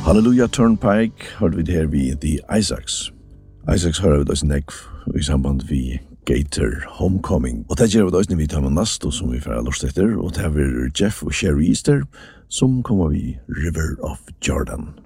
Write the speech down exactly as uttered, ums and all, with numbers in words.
Hallelujah Turnpike hørte vi det her vi The Isaacs. Isaacs hører vi det også nekv i samband vi Gator Homecoming. Og det gjør vi det også vi tar med Nasto som vi får lort etter, og det er Jeff og Sherry Easter som kommer vi River of Jordan.